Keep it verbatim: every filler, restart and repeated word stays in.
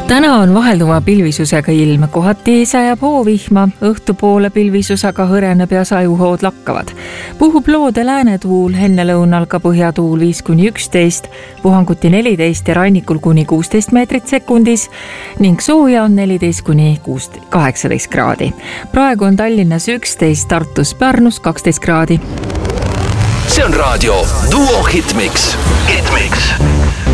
Täna on vahelduva pilvisusega ilm, kohati sajab hoovihma, õhtupoole pilvisusega hõreneb ja sajuhood lakkavad. Puhub loode läänetuul, enne lõunal ka põhjatuul viis kuni üksteist, puhanguti neliteist ja rannikul kuni kuusteist meetrit sekundis ning sooja on neliteist kuni kaheksateist kraadi. Praegu on Tallinnas üksteist, Tartus, Pärnus kaksteist kraadi. See on raadio Duo Hitmix. Hitmix.